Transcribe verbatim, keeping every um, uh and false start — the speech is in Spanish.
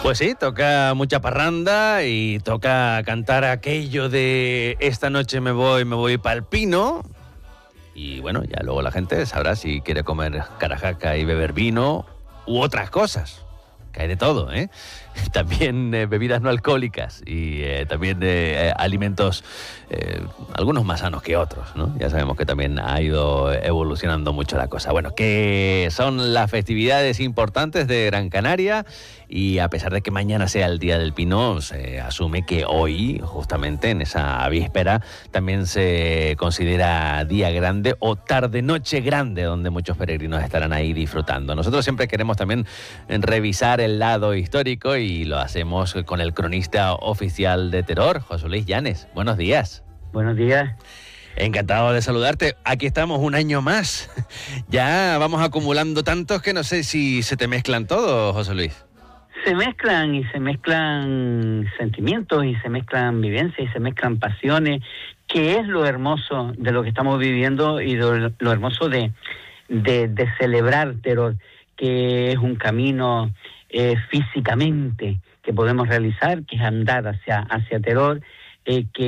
Pues sí, toca mucha parranda y toca cantar aquello de esta noche me voy, me voy pa'l Pino. Y bueno, ya luego la gente sabrá si quiere comer carajaca y beber vino u otras cosas. Que hay de todo, ¿eh? También eh, bebidas no alcohólicas y eh, también eh, alimentos, eh, algunos más sanos que otros, ¿no? Ya sabemos que también ha ido evolucionando mucho la cosa. Bueno, que son las festividades importantes de Gran Canaria y a pesar de que mañana sea el Día del Pino, se asume que hoy, justamente en esa víspera, también se considera día grande o tarde-noche grande, donde muchos peregrinos estarán ahí disfrutando. Nosotros siempre queremos también revisar el lado histórico y lo hacemos con el cronista oficial de Teror, José Luis Llanes. Buenos días. Buenos días. Encantado de saludarte. Aquí estamos un año más. Ya vamos acumulando tantos que no sé si se te mezclan todos, José Luis. Se mezclan y se mezclan sentimientos y se mezclan vivencias y se mezclan pasiones, que es lo hermoso de lo que estamos viviendo y de lo hermoso de, de, de celebrar Teror, que es un camino eh, físicamente que podemos realizar, que es andar hacia, hacia Teror, eh, que